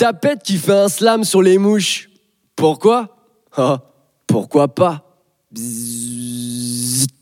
Tapette qui fait un slam sur les mouches. Pourquoi? Ah, pourquoi pas? Bzzzt.